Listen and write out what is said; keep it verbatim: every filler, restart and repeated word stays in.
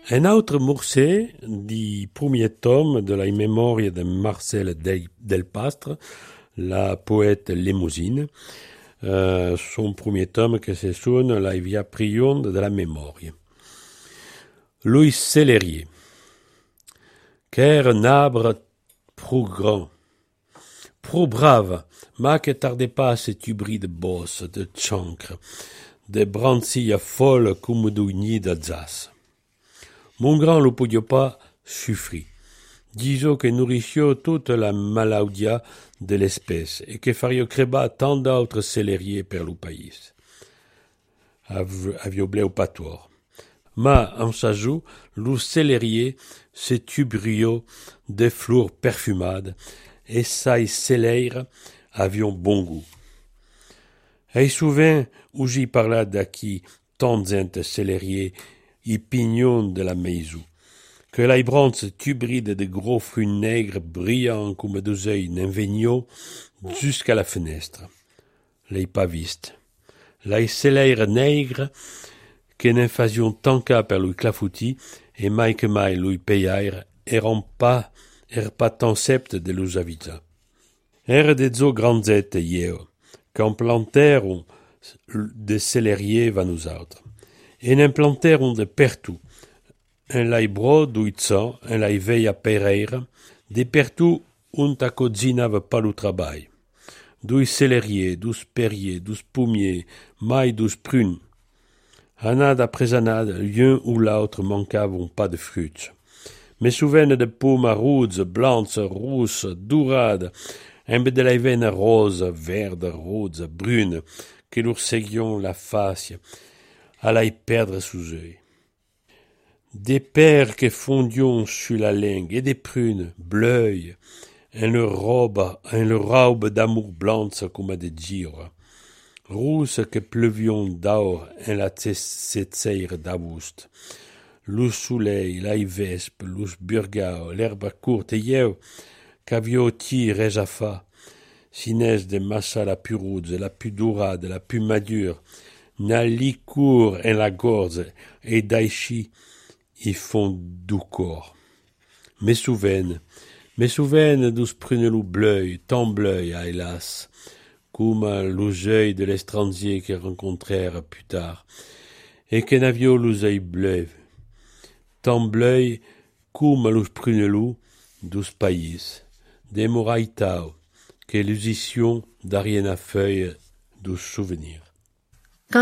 Un autre morceau du premier tome de la mémoire de Marcel Del Pastre, la poète limousine, euh, son premier tome que se sonne La via prionde de la mémoire. Louis Sellerier, qu'ère un arbre pro grand, pro brave, ma que tardait pas cet hybrid de bosse, de chancre, de brancilles folles comme d'ougni d'Alsace. Mon grand lo podio pas suffri. Disons que nourrissio toute la malaudia de l'espèce et que fario creba tant d'autres célériers per lo país. Avio bleu pator. Ma, en sajou, lo célérier se tubrio de fleurs perfumades et sai célèire avion bon goût. Et souvent, où j'y parla d'acquis tant zente célérier i pignons de la maison, que l'aïbrance tubride de gros fruits nègres brillants comme deux œils n'inveignaux jusqu'à la fenêtre. L'ai pas viste. L'ai célèire nègre que n'en faisions tant qu'à per lui clafouti et mai que mai lui payaire eran pas, er pas tant sept de lus avisa. Er de zo grandzette yeo, qu'en planteron de célérier va nous autres. Et n'en planteron de pertout, un lai bro d'uitza, un lai veille à pereire, de pertout un ta cozina va pas le travail. Douze célériers, douze perriers, douze pommiers, maille douze prunes. Anade après anade, l'un ou l'autre manquavam pas de fruits. Mais souvent de pommes rouges, blanches, rousses, dourades, un peu de la veine rose, verde, rose, brune, que leur seguions la face, à la y perdre sous œil. Des pères que fondions sur la langue, et des prunes, bleues, en leur robe, en leur robe d'amour blanche comme des gires, rousses que pleuvions d'or en la tsetseire d'August. Le soleil, la vespe, le burgao, l'herbe courte, et yeu, qu'avio ti rejafa, sinès de massa la plus rouge, la plus dorade, la plus madure, na licour en la gorge, et d'aichi, y font du corps. Mais souviens, mais souviens douce prunelou bleu, tant bleu, hélas, comme l'oeil de l'étranger qu'ils rencontrèrent plus tard, et que n'avio l'oeil bleu, tant bleu, comme los prunelou, douce pays, des moraitao, que l'usition d'arien à feuille, douce souvenirs.